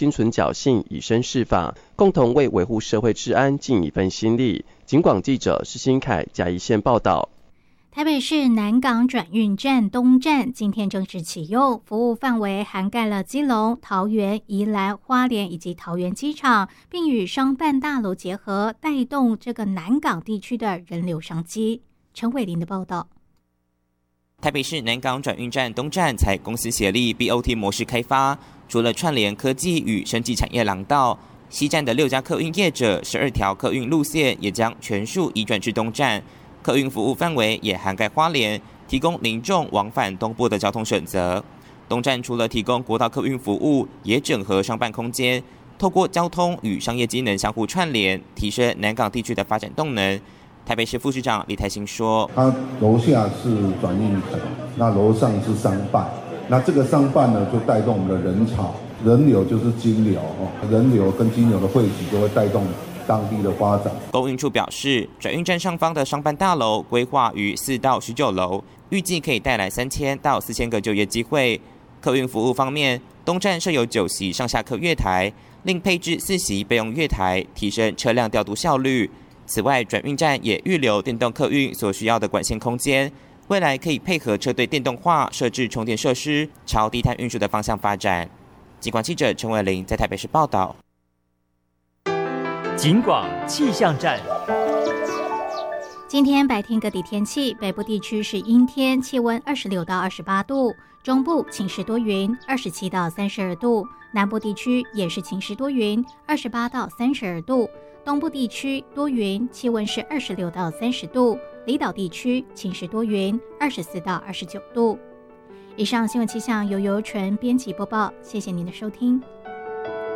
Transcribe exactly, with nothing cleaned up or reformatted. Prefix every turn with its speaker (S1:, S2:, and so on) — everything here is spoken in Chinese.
S1: 心存侥幸，以身试法，共同为维护社会治安尽一份心力。警广记者施新凯嘉义县报道。
S2: 台北市南港转运站东站今天正式启用，服务范围涵盖了基隆、桃园、宜兰、花莲以及桃园机场，并与商办大楼结合，带动这个南港地区的人流商机。陈伟林的报道。
S3: 台北市南港转运站东站采公司协力 B O T 模式开发，除了串联科技与生技产业廊道，西站的六家客运业者十二条客运路线也将全数移转至东站。客运服务范围也涵盖花莲，提供民众往返东部的交通选择。东站除了提供国道客运服务，也整合商办空间，透过交通与商业机能相互串联，提升南港地区的发展动能。台北市副市长李台兴说：“
S4: 它楼下是转运层，那楼上是商办，那这个商办呢，就带动我们的人潮，人流就是金流哦，人流跟金流的汇集就会带动当地的发展。”
S3: 公运处表示，转运站上方的商办大楼规划于四到十九楼，预计可以带来三千到四千个就业机会。客运服务方面，东站设有九席上下客月台，另配置四席备用月台，提升车辆调度效率。此外，转运站也预留电动客运所需要的管线空间，未来可以配合车队电动化设置充电设施，朝低碳运输的方向发展。警广记者陈伟玲在台北市报道。
S5: 警广气象站。
S2: 今天白天各地天气，北部地区是阴天，气温二十六到二十八度，中部晴时多云，二十七到三十二度，南部地区也是晴时多云，二十八到三十二度，东部地区多云，气温是二十六到三十度，离岛地区晴时多云，二十四到二十九度。以上新闻气象由尤纯编辑播报，谢谢您的收听。